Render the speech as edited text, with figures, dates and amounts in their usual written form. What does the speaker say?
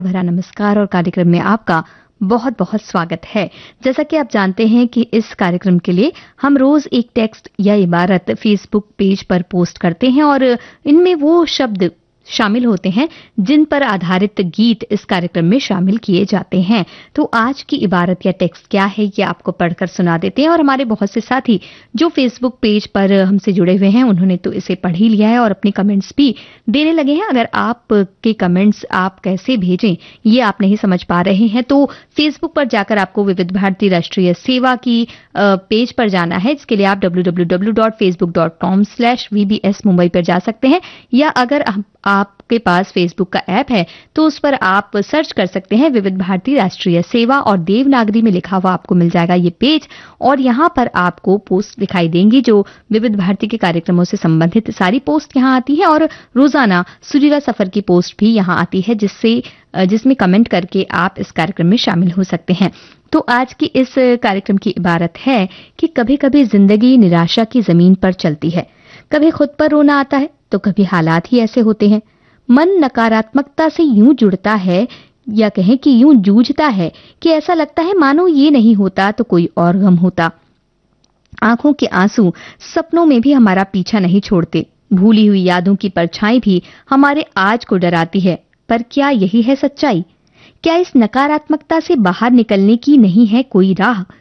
भरा नमस्कार और कार्यक्रम में आपका बहुत बहुत स्वागत है। जैसा कि आप जानते हैं कि इस कार्यक्रम के लिए हम रोज एक टेक्स्ट या इबारत फेसबुक पेज पर पोस्ट करते हैं और इनमें वो शब्द शामिल होते हैं जिन पर आधारित गीत इस कार्यक्रम में शामिल किए जाते हैं। तो आज की इबारत या टेक्स्ट क्या है ये आपको पढ़कर सुना देते हैं और हमारे बहुत से साथी जो फेसबुक पेज पर हमसे जुड़े हुए हैं उन्होंने तो इसे पढ़ ही लिया है और अपने कमेंट्स भी देने लगे हैं। अगर आपके कमेंट्स आप कैसे भेजें ये आप नहीं समझ पा रहे हैं तो फेसबुक पर जाकर आपको विविध भारती राष्ट्रीय सेवा की पेज पर जाना है। इसके लिए आप www.facebook.com/vbs मुंबई पर जा सकते हैं या अगर आपके पास फेसबुक का ऐप है तो उस पर आप सर्च कर सकते हैं विविध भारती राष्ट्रीय सेवा और देवनागरी में लिखा हुआ आपको मिल जाएगा ये पेज और यहाँ पर आपको पोस्ट दिखाई देंगी जो विविध भारती के कार्यक्रमों से संबंधित सारी पोस्ट यहाँ आती है और रोजाना सुरीला सफर की पोस्ट भी यहाँ आती है जिसमें कमेंट करके आप इस कार्यक्रम में शामिल हो सकते हैं। तो आज की इस कार्यक्रम की इबारत है कि कभी कभी जिंदगी निराशा की जमीन पर चलती है, कभी खुद पर रोना आता है तो कभी हालात ही ऐसे होते हैं। मन नकारात्मकता से यूं जुड़ता है या कहें कि यूं जूझता है कि ऐसा लगता है मानो ये नहीं होता तो कोई और गम होता। आंखों के आंसू सपनों में भी हमारा पीछा नहीं छोड़ते, भूली हुई यादों की परछाई भी हमारे आज को डराती है। पर क्या यही है सच्चाई? क्या इस नकारात्मकता से बाहर निकलने की नहीं है कोई राह?